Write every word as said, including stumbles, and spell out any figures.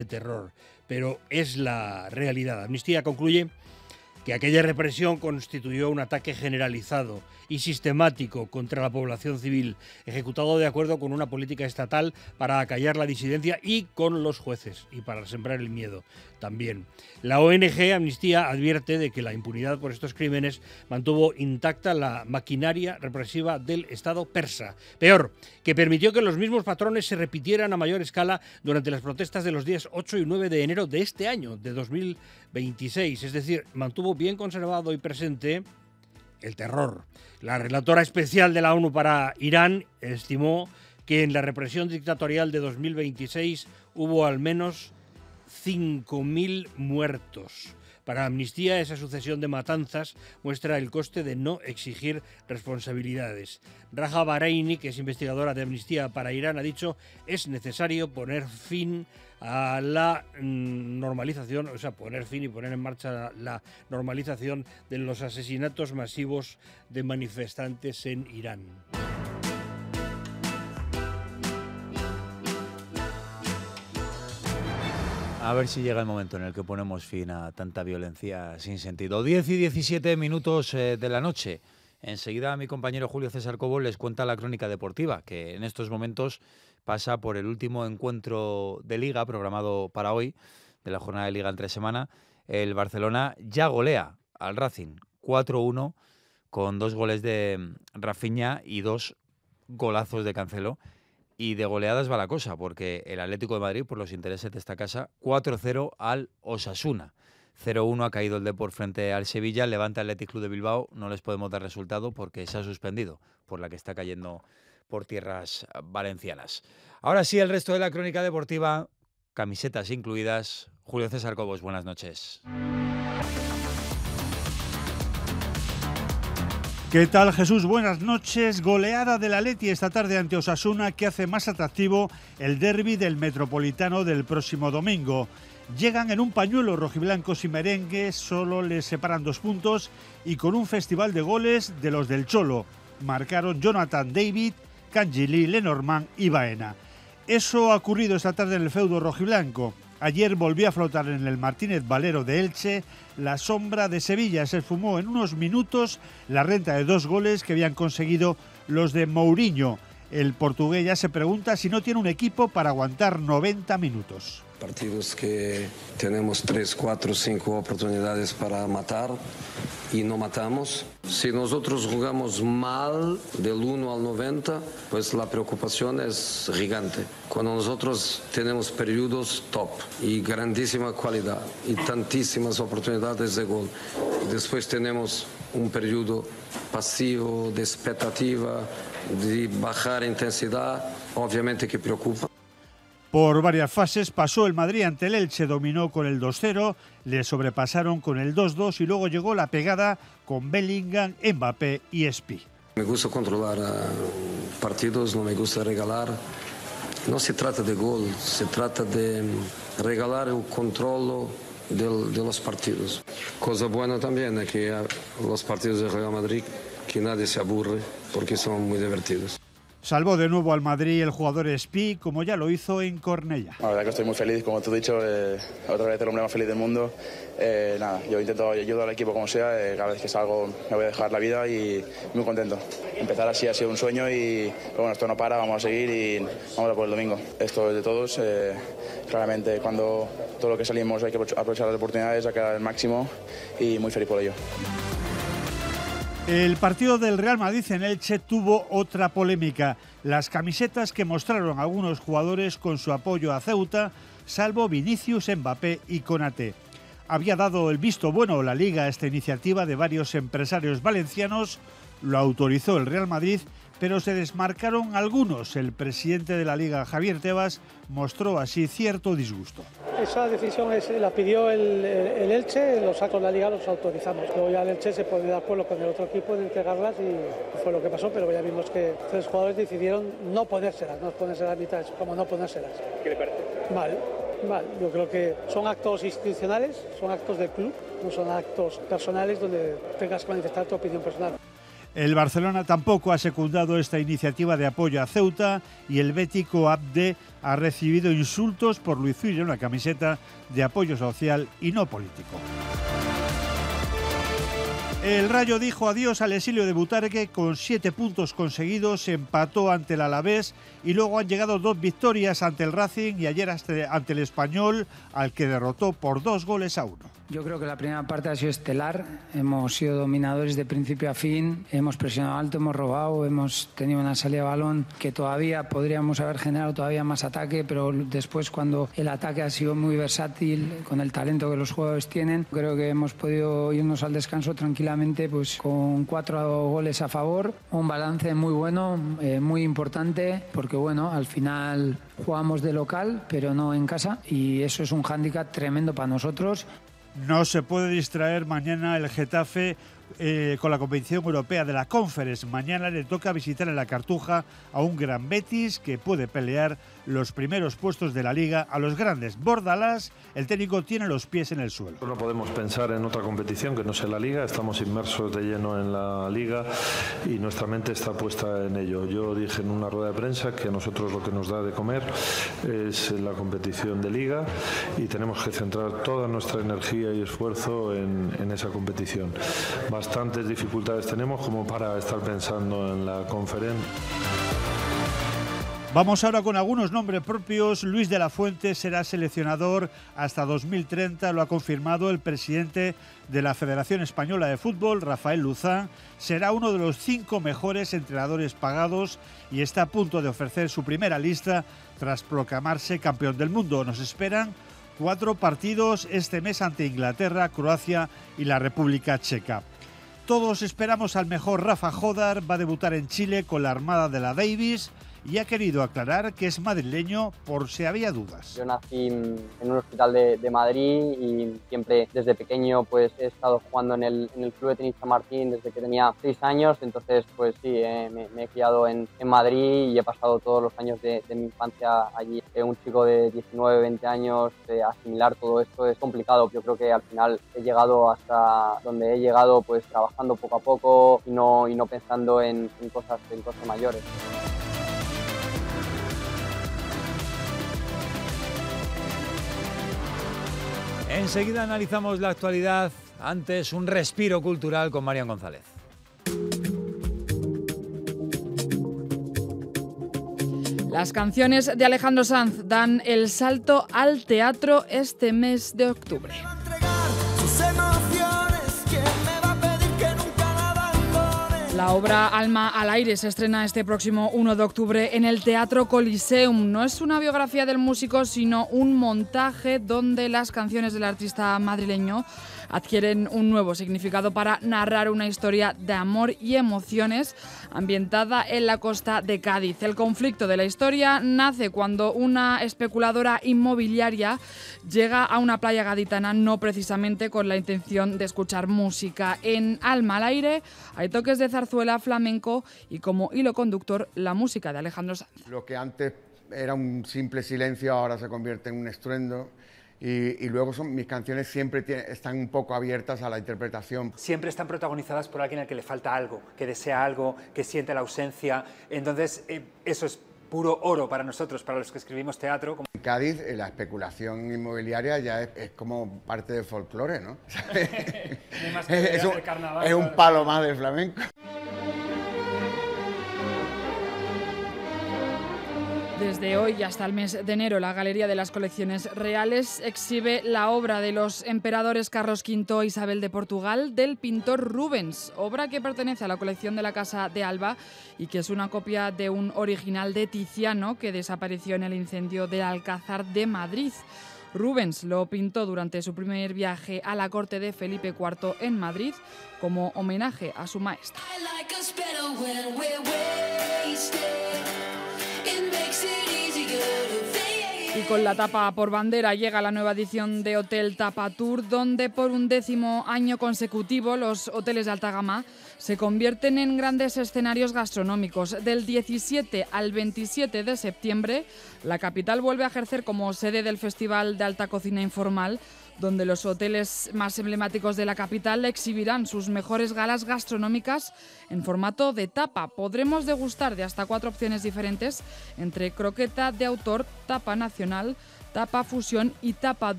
de terror, pero es la realidad. Amnistía concluye que aquella represión constituyó un ataque generalizado y sistemático contra la población civil, ejecutado de acuerdo con una política estatal para acallar la disidencia y con los jueces, y para sembrar el miedo también. La O N G Amnistía advierte de que la impunidad por estos crímenes mantuvo intacta la maquinaria represiva del Estado persa. Peor, que permitió que los mismos patrones se repitieran a mayor escala durante las protestas de los días ocho y nueve de enero de este año, de dos mil veintiséis. Es decir, mantuvo bien conservado y presente el terror. La relatora especial de la ONU para Irán estimó que en la represión dictatorial de dos mil veintiséis hubo al menos cinco mil muertos. Para Amnistía, esa sucesión de matanzas muestra el coste de no exigir responsabilidades. Raja Bahreini, que es investigadora de Amnistía para Irán, ha dicho es necesario poner fin a la normalización, o sea, poner fin y poner en marcha la normalización de los asesinatos masivos de manifestantes en Irán. A ver si llega el momento en el que ponemos fin a tanta violencia sin sentido. diez y diecisiete minutos eh, de la noche. Enseguida mi compañero Julio César Cobo les cuenta la crónica deportiva, que en estos momentos pasa por el último encuentro de Liga programado para hoy, de la jornada de Liga entre semana. El Barcelona ya golea al Racing cuatro uno con dos goles de Rafinha y dos golazos de Cancelo. Y de goleadas va la cosa, porque el Atlético de Madrid, por los intereses de esta casa, cuatro cero al Osasuna. cero uno ha caído el Depor frente al Sevilla. El Levante Athletic Club de Bilbao no les podemos dar resultado porque se ha suspendido por la que está cayendo por tierras valencianas. Ahora sí, el resto de la crónica deportiva, camisetas incluidas. Julio César Cobos, buenas noches. ¿Qué tal, Jesús? Buenas noches. Goleada del Atleti esta tarde ante Osasuna, que hace más atractivo el derbi del Metropolitano del próximo domingo. Llegan en un pañuelo rojiblancos y merengues, solo les separan dos puntos y con un festival de goles de los del Cholo. Marcaron Jonathan David, Cangeli, Lenormand y Baena. Eso ha ocurrido esta tarde en el feudo rojiblanco. Ayer volvió a flotar en el Martínez Valero de Elche la sombra de Sevilla. Se esfumó en unos minutos la renta de dos goles que habían conseguido los de Mourinho. El portugués ya se pregunta si no tiene un equipo para aguantar noventa minutos. Partidos que tenemos tres, cuatro, cinco oportunidades para matar y no matamos. Si nosotros jugamos mal del uno al noventa, pues la preocupación es gigante. Cuando nosotros tenemos periodos top y grandísima calidad y tantísimas oportunidades de gol, después tenemos un periodo pasivo de expectativa, de bajar intensidad, obviamente que preocupa. Por varias fases pasó el Madrid ante el Elche, dominó con el dos cero, le sobrepasaron con el dos dos y luego llegó la pegada con Bellingham, Mbappé y Espi. Me gusta controlar uh, partidos, no me gusta regalar. No se trata de gol, se trata de regalar el control del, de los partidos. Cosa buena también es que uh, los partidos de Real Madrid, que nadie se aburre porque son muy divertidos. Salvó de nuevo al Madrid el jugador Espi, como ya lo hizo en Cornellá. La verdad que estoy muy feliz, como tú has dicho, eh, otra vez el hombre más feliz del mundo. Eh, nada, yo intento ayudar al equipo como sea, eh, cada vez que salgo me voy a dejar la vida y muy contento. Empezar así ha sido un sueño y pero bueno, esto no para, vamos a seguir y vamos a por el domingo. Esto es de todos, eh, claramente cuando todo lo que salimos hay que aprovechar las oportunidades, sacar el máximo y muy feliz por ello. El partido del Real Madrid en Elche tuvo otra polémica. Las camisetas que mostraron algunos jugadores con su apoyo a Ceuta, salvo Vinicius, Mbappé y Konaté. Había dado el visto bueno la Liga a esta iniciativa de varios empresarios valencianos, lo autorizó el Real Madrid, pero se desmarcaron algunos. El presidente de la Liga, Javier Tebas, mostró así cierto disgusto. Esa decisión es, la pidió el, el Elche, los actos de la Liga los autorizamos. Luego ya el Elche se pone de acuerdo con el otro equipo en entregarlas y fue lo que pasó, pero ya vimos que tres jugadores decidieron no ponérselas, no ponérselas a mitad, como no ponérselas. ¿Qué le parece? Mal, mal. Yo creo que son actos institucionales, son actos del club, no son actos personales donde tengas que manifestar tu opinión personal. El Barcelona tampoco ha secundado esta iniciativa de apoyo a Ceuta y el bético Abde ha recibido insultos por lucir una camiseta de apoyo social y no político. El Rayo dijo adiós al exilio de Butarque con siete puntos conseguidos, empató ante el Alavés y luego han llegado dos victorias ante el Racing y ayer ante el Español, al que derrotó por dos goles a uno. Yo creo que la primera parte ha sido estelar, hemos sido dominadores de principio a fin, hemos presionado alto, hemos robado, hemos tenido una salida de balón que todavía podríamos haber generado todavía más ataque, pero después cuando el ataque ha sido muy versátil, con el talento que los jugadores tienen, creo que hemos podido irnos al descanso tranquilamente pues con cuatro goles a favor, un balance muy bueno, eh, muy importante, porque bueno, al final jugamos de local, pero no en casa, y eso es un hándicap tremendo para nosotros. No se puede distraer mañana el Getafe eh, con la competición europea de la Conference. Mañana le toca visitar en la Cartuja a un gran Betis que puede pelear los primeros puestos de la Liga a los grandes. Bordalás, el técnico, tiene los pies en el suelo. No podemos pensar en otra competición que no sea la Liga. Estamos inmersos de lleno en la Liga y nuestra mente está puesta en ello. Yo dije en una rueda de prensa que a nosotros lo que nos da de comer es la competición de Liga y tenemos que centrar toda nuestra energía y esfuerzo en, en esa competición. Bastantes dificultades tenemos como para estar pensando en la conferencia. Vamos ahora con algunos nombres propios. Luis de la Fuente será seleccionador hasta dos mil treinta, lo ha confirmado el presidente de la Federación Española de Fútbol, Rafael Luzán. Será uno de los cinco mejores entrenadores pagados y está a punto de ofrecer su primera lista tras proclamarse campeón del mundo. Nos esperan cuatro partidos este mes ante Inglaterra, Croacia y la República Checa. Todos esperamos al mejor Rafa Jodar, va a debutar en Chile con la Armada de la Davis y ha querido aclarar que es madrileño por si había dudas. Yo nací en un hospital de, de Madrid y siempre desde pequeño pues he estado jugando en el, en el Club de Tenis San Martín desde que tenía seis años, entonces pues sí, eh, me, me he criado en, en Madrid y he pasado todos los años de, de mi infancia allí. Eh, un chico de diecinueve, veinte años, eh, asimilar todo esto es complicado. Yo creo que al final he llegado hasta donde he llegado pues trabajando poco a poco y no, y no pensando en, en, cosas, en cosas mayores. Enseguida analizamos la actualidad, antes un respiro cultural con Marian González. Las canciones de Alejandro Sanz dan el salto al teatro este mes de octubre. La obra Alma al aire se estrena este próximo uno de octubre en el Teatro Coliseum. No es una biografía del músico, sino un montaje donde las canciones del artista madrileño adquieren un nuevo significado para narrar una historia de amor y emociones ambientada en la costa de Cádiz. El conflicto de la historia nace cuando una especuladora inmobiliaria llega a una playa gaditana no precisamente con la intención de escuchar música. En Alma al aire hay toques de zarzuela, flamenco y como hilo conductor la música de Alejandro Sanz. Lo que antes era un simple silencio ahora se convierte en un estruendo. Y, y luego son, mis canciones siempre tiene, están un poco abiertas a la interpretación. Siempre están protagonizadas por alguien al que le falta algo, que desea algo, que siente la ausencia. Entonces, eh, eso es puro oro para nosotros, para los que escribimos teatro. En Cádiz, eh, la especulación inmobiliaria ya es, es como parte del folclore, ¿no? Más que es, un, carnaval, es un palo más del flamenco. Desde hoy hasta el mes de enero, la Galería de las Colecciones Reales exhibe la obra de los emperadores Carlos quinto e Isabel de Portugal del pintor Rubens, obra que pertenece a la colección de la Casa de Alba y que es una copia de un original de Tiziano que desapareció en el incendio del Alcázar de Madrid. Rubens lo pintó durante su primer viaje a la corte de Felipe cuarto en Madrid como homenaje a su maestro. Y con la tapa por bandera llega la nueva edición de Hotel Tapa Tour, donde por un décimo año consecutivo los hoteles de alta gama se convierten en grandes escenarios gastronómicos. Del diecisiete al veintisiete de septiembre, la capital vuelve a ejercer como sede del Festival de Alta Cocina Informal, donde los hoteles más emblemáticos de la capital exhibirán sus mejores galas gastronómicas en formato de tapa. Podremos degustar de hasta cuatro opciones diferentes entre croqueta de autor, tapa nacional, tapa fusión y tapa